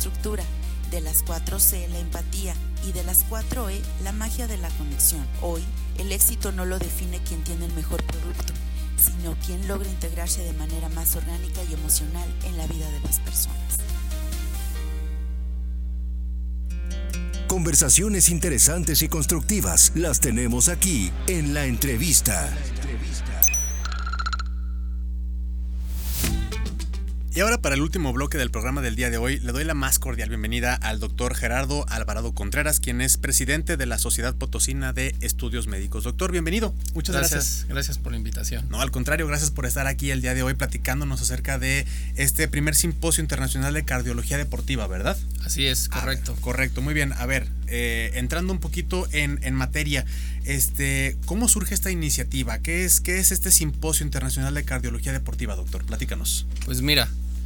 estructura, de las 4C la empatía y de las 4E la magia de la conexión. Hoy, el éxito no lo define quien tiene el mejor producto, sino quien logra integrarse de manera más orgánica y emocional en la vida de las personas. Conversaciones interesantes y constructivas las tenemos aquí en La Entrevista. Y ahora, para el último bloque del programa del día de hoy, le doy la más cordial bienvenida al doctor Gerardo Alvarado Contreras, quien es presidente de la Sociedad Potosina de Estudios Médicos. Doctor, bienvenido. Muchas gracias. Gracias por la invitación. No, al contrario, gracias por estar aquí el día de hoy platicándonos acerca de este primer simposio internacional de cardiología deportiva, ¿verdad? Así es, correcto. Correcto, muy bien. A ver, entrando un poquito en materia, ¿cómo surge esta iniciativa? ¿Qué es este simposio internacional de cardiología deportiva, doctor? Platícanos. Pues mira,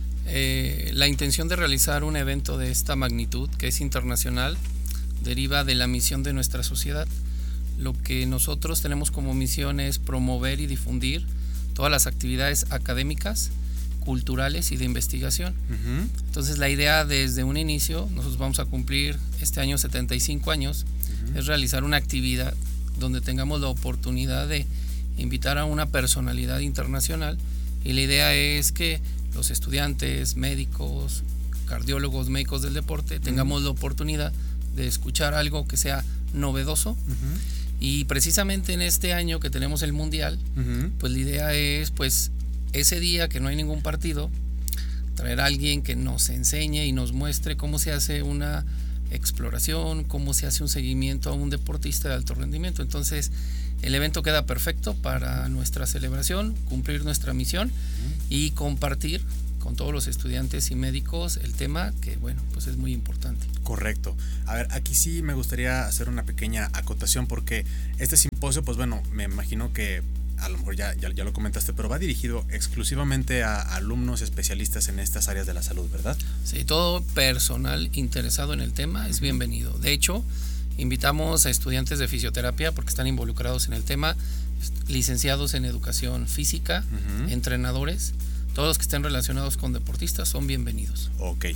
la intención de realizar un evento de esta magnitud, que es internacional, deriva de la misión de nuestra sociedad. Lo que nosotros tenemos como misión es promover y difundir todas las actividades académicas, culturales y de investigación. Uh-huh. Entonces la idea desde un inicio, nosotros vamos a cumplir este año 75 años, uh-huh, es realizar una actividad donde tengamos la oportunidad de invitar a una personalidad internacional, y la idea es que los estudiantes, médicos, cardiólogos, médicos del deporte, tengamos la oportunidad de escuchar algo que sea novedoso. Uh-huh. Y precisamente en este año que tenemos el Mundial, uh-huh, pues la idea es, pues, ese día que no hay ningún partido, traer a alguien que nos enseñe y nos muestre cómo se hace una exploración, cómo se hace un seguimiento a un deportista de alto rendimiento. Entonces, el evento queda perfecto para nuestra celebración, cumplir nuestra misión y compartir con todos los estudiantes y médicos el tema que, bueno, pues es muy importante. Correcto. A ver, aquí sí me gustaría hacer una pequeña acotación, porque este simposio, pues bueno, me imagino que a lo mejor ya lo comentaste, pero va dirigido exclusivamente a alumnos especialistas en estas áreas de la salud, ¿verdad? Sí, todo personal interesado en el tema es bienvenido. De hecho, invitamos a estudiantes de fisioterapia porque están involucrados en el tema, licenciados en educación física, uh-huh, entrenadores, todos los que estén relacionados con deportistas son bienvenidos. Ok.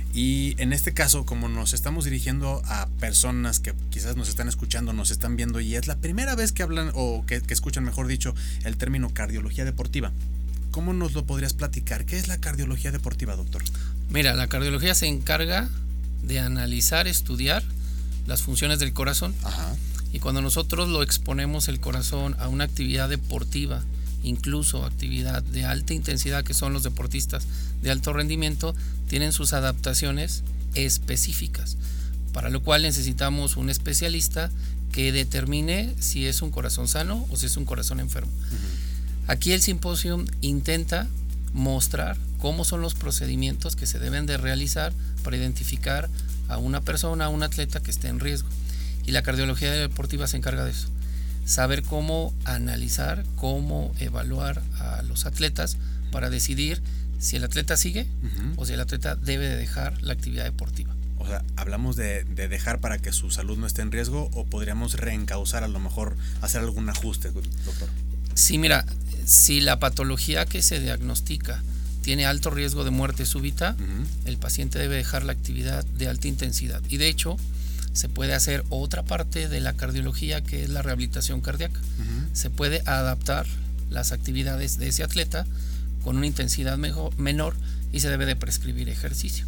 Y en este caso, como nos estamos dirigiendo a personas que quizás nos están escuchando, nos están viendo, y es la primera vez que hablan, o que escuchan, mejor dicho, el término cardiología deportiva, ¿cómo nos lo podrías platicar? ¿Qué es la cardiología deportiva, doctor? Mira, la cardiología se encarga de analizar, estudiar las funciones del corazón. Ajá. Y cuando nosotros lo exponemos el corazón a una actividad deportiva, incluso actividad de alta intensidad, que son los deportistas de alto rendimiento, tienen sus adaptaciones específicas, para lo cual necesitamos un especialista que determine si es un corazón sano o si es un corazón enfermo. Uh-huh. Aquí el simposio intenta mostrar cómo son los procedimientos que se deben de realizar para identificar a una persona, a un atleta que esté en riesgo. Y la cardiología deportiva se encarga de eso. Saber cómo analizar, cómo evaluar a los atletas para decidir si el atleta sigue, uh-huh, o si el atleta debe de dejar la actividad deportiva. O sea, ¿hablamos de dejar para que su salud no esté en riesgo, o podríamos reencauzar, a lo mejor hacer algún ajuste, doctor? Sí, mira, si la patología que se diagnostica tiene alto riesgo de muerte súbita, uh-huh, el paciente debe dejar la actividad de alta intensidad. Y de hecho, se puede hacer otra parte de la cardiología, que es la rehabilitación cardíaca. Uh-huh. Se puede adaptar las actividades de ese atleta con una intensidad menor, y se debe de prescribir ejercicio.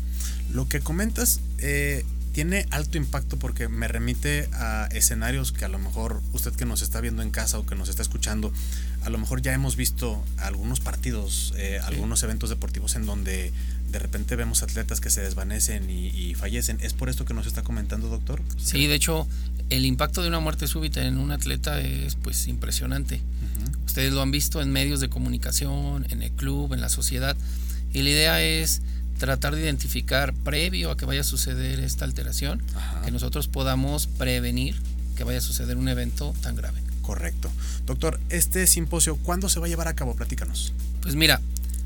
Lo que comentas tiene alto impacto, porque me remite a escenarios que a lo mejor usted, que nos está viendo en casa o que nos está escuchando, a lo mejor ya hemos visto algunos partidos, algunos eventos deportivos en donde de repente vemos atletas que se desvanecen y fallecen. ¿Es por esto que nos está comentando, doctor? Sí, de hecho, el impacto de una muerte súbita en un atleta es, pues, impresionante. Uh-huh. Ustedes lo han visto en medios de comunicación, en el club, en la sociedad, y la idea es tratar de identificar, previo a que vaya a suceder esta alteración, ajá, que nosotros podamos prevenir que vaya a suceder un evento tan grave. Correcto. Doctor, este simposio, ¿cuándo se va a llevar a cabo? Platícanos. Pues mira,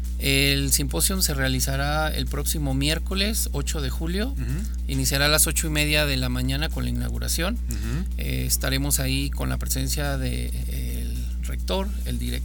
el simposio se realizará el próximo miércoles 8 de julio. Uh-huh. Iniciará a las 8:30 de la mañana con la inauguración. Uh-huh. Estaremos ahí con la presencia del rector, el director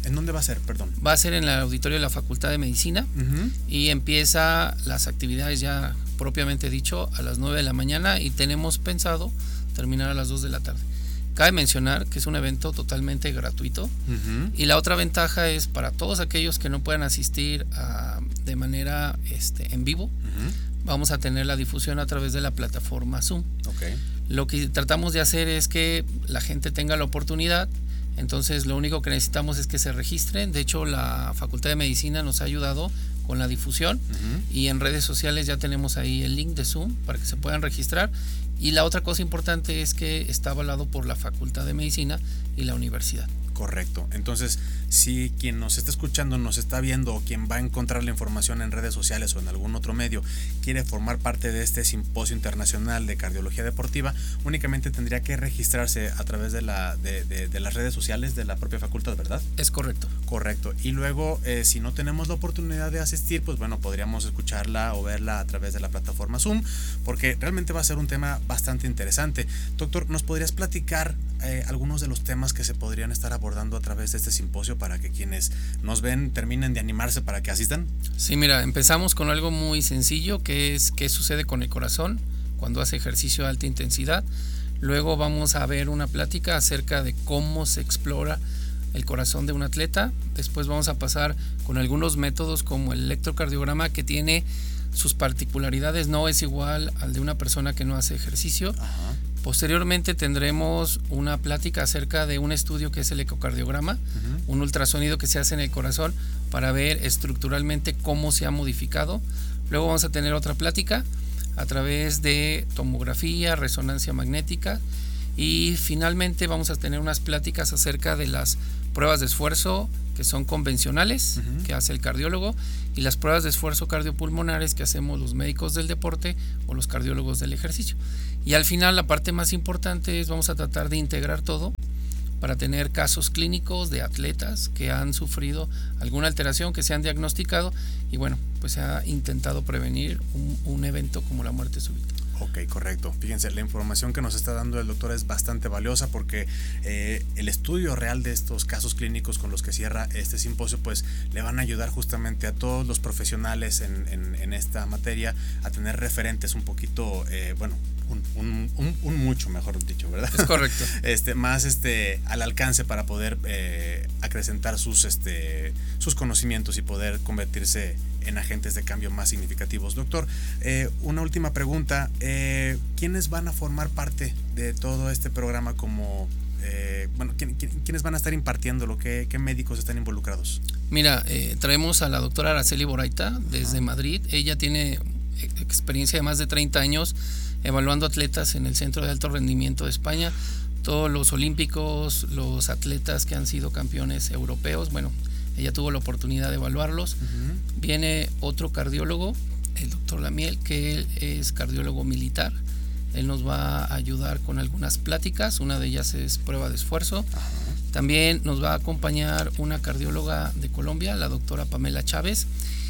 ¿En dónde va a ser? Perdón. Va a ser en el auditorio de la Facultad de Medicina y empieza las actividades ya propiamente dicho a las 9 de la mañana y tenemos pensado terminar a las 2 de la tarde. Cabe mencionar que es un evento totalmente gratuito y la otra ventaja es para todos aquellos que no puedan asistir de manera en vivo, vamos a tener la difusión a través de la plataforma Zoom. Okay. Lo que tratamos de hacer es que la gente tenga la oportunidad, entonces lo único que necesitamos es que se registren. De hecho, la Facultad de Medicina nos ha ayudado con la difusión y en redes sociales ya tenemos ahí el link de Zoom para que se puedan registrar. Y la otra cosa importante es que está avalado por la Facultad de Medicina y la universidad. Correcto. Entonces, si quien nos está escuchando, nos está viendo o quien va a encontrar la información en redes sociales o en algún otro medio quiere formar parte de este simposio internacional de cardiología deportiva, únicamente tendría que registrarse a través de las redes sociales de la propia facultad, ¿verdad? Es correcto. Correcto. Y luego, si no tenemos la oportunidad de asistir, pues bueno, podríamos escucharla o verla a través de la plataforma Zoom, porque realmente va a ser un tema bastante interesante. Doctor, ¿nos podrías platicar algunos de los temas que se podrían estar abordando a través de este simposio para que quienes nos ven terminen de animarse para que asistan? Sí, mira, empezamos con algo muy sencillo, que es qué sucede con el corazón cuando hace ejercicio de alta intensidad. Luego vamos a ver una plática acerca de cómo se explora el corazón de un atleta. Después vamos a pasar con algunos métodos como el electrocardiograma, que tiene sus particularidades, no es igual al de una persona que no hace ejercicio. Ajá. Posteriormente tendremos una plática acerca de un estudio que es el ecocardiograma, un ultrasonido que se hace en el corazón para ver estructuralmente cómo se ha modificado. Luego vamos a tener otra plática a través de tomografía, resonancia magnética y finalmente vamos a tener unas pláticas acerca de las pruebas de esfuerzo que son convencionales, que hace el cardiólogo, y las pruebas de esfuerzo cardiopulmonares que hacemos los médicos del deporte o los cardiólogos del ejercicio. Y al final la parte más importante es vamos a tratar de integrar todo para tener casos clínicos de atletas que han sufrido alguna alteración, que se han diagnosticado y bueno, pues se ha intentado prevenir un evento como la muerte súbita. Ok, correcto. Fíjense, la información que nos está dando el doctor es bastante valiosa porque el estudio real de estos casos clínicos con los que cierra este simposio pues le van a ayudar justamente a todos los profesionales en esta materia a tener referentes un poquito, un mucho mejor dicho, ¿verdad? Es correcto. Más al alcance para poder acrecentar sus conocimientos y poder convertirse en agentes de cambio más significativos. Doctor, una última pregunta. ¿Quiénes van a formar parte de todo este programa como... ¿quiénes van a estar impartiéndolo? ¿Qué médicos están involucrados? Mira, traemos a la doctora Araceli Boraita desde Madrid. Ella tiene experiencia de más de 30 años evaluando atletas en el Centro de Alto Rendimiento de España. Todos los olímpicos, los atletas que han sido campeones europeos, bueno, ella tuvo la oportunidad de evaluarlos. Viene otro cardiólogo, el doctor Lamiel, que él es cardiólogo militar. Él nos va a ayudar con algunas pláticas, una de ellas es prueba de esfuerzo. También nos va a acompañar una cardióloga de Colombia, la doctora Pamela Chávez,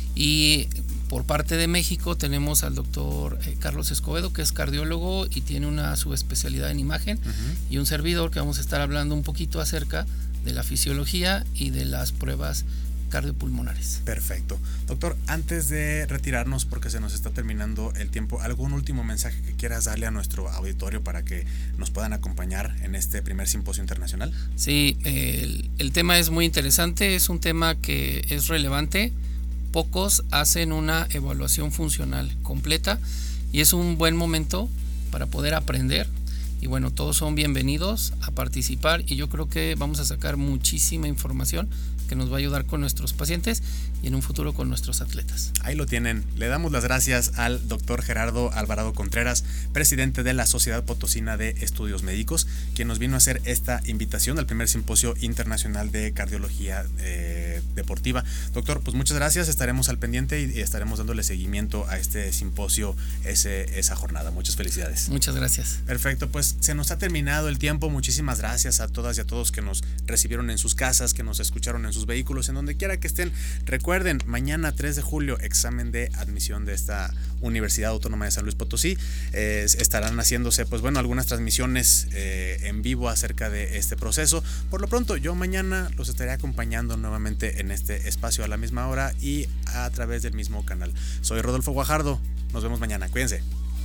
y por parte de México tenemos al doctor Carlos Escobedo, que es cardiólogo y tiene una subespecialidad en imagen, y un servidor que vamos a estar hablando un poquito acerca de la fisiología y de las pruebas cardiopulmonares. Perfecto. Doctor, antes de retirarnos, porque se nos está terminando el tiempo, ¿algún último mensaje que quieras darle a nuestro auditorio para que nos puedan acompañar en este primer simposio internacional? Sí, el tema es muy interesante, es un tema que es relevante. Pocos hacen una evaluación funcional completa y es un buen momento para poder aprender. Y bueno, todos son bienvenidos a participar y yo creo que vamos a sacar muchísima información que nos va a ayudar con nuestros pacientes y en un futuro con nuestros atletas. Ahí lo tienen. Le damos las gracias al doctor Gerardo Alvarado Contreras, presidente de la Sociedad Potosina de Estudios Médicos, quien nos vino a hacer esta invitación al primer simposio internacional de cardiología deportiva. Doctor, pues muchas gracias, estaremos al pendiente y estaremos dándole seguimiento a este simposio esa jornada. Muchas felicidades. Muchas gracias. Perfecto, pues pues se nos ha terminado el tiempo. Muchísimas gracias a todas y a todos que nos recibieron en sus casas, que nos escucharon en sus vehículos, en donde quiera que estén. Recuerden, mañana 3 de julio, examen de admisión de esta Universidad Autónoma de San Luis Potosí. Estarán haciéndose, pues bueno, algunas transmisiones en vivo acerca de este proceso. Por lo pronto, yo mañana los estaré acompañando nuevamente en este espacio a la misma hora y a través del mismo canal. Soy Rodolfo Guajardo. Nos vemos mañana. Cuídense.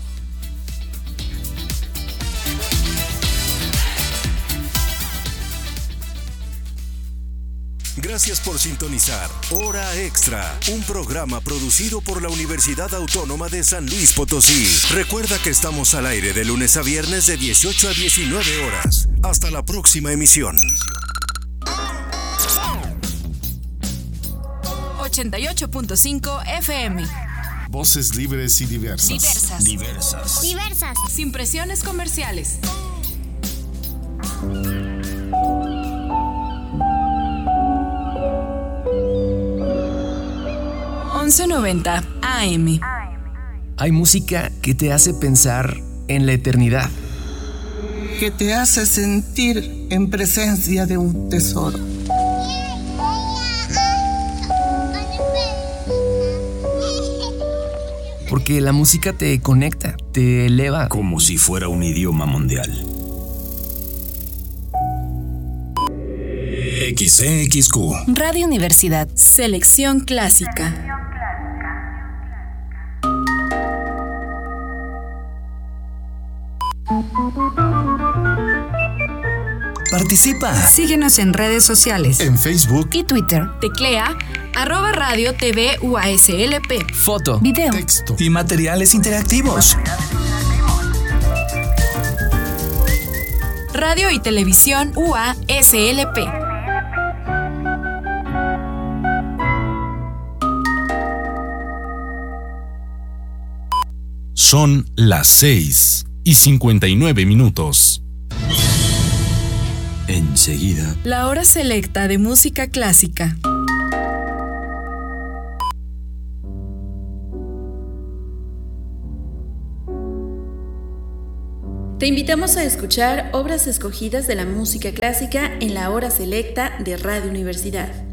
Gracias por sintonizar Hora Extra, un programa producido por la Universidad Autónoma de San Luis Potosí. Recuerda que estamos al aire de lunes a viernes de 18 a 19 horas. Hasta la próxima emisión. 88.5 FM. Voces libres y diversas. Diversas. Sin presiones comerciales. $11.90 AM. Hay música que te hace pensar en la eternidad. Que te hace sentir en presencia de un tesoro. Porque la música te conecta, te eleva. Como si fuera un idioma mundial. XCXQ. Radio Universidad. Selección clásica. Participa. Síguenos en redes sociales. En Facebook y Twitter. Teclea @Radio TV UASLP. Foto, video, texto y materiales interactivos. Radio y Televisión UASLP. Son las 6:59. Enseguida. La hora selecta de música clásica. Te invitamos a escuchar obras escogidas de la música clásica en la hora selecta de Radio Universidad.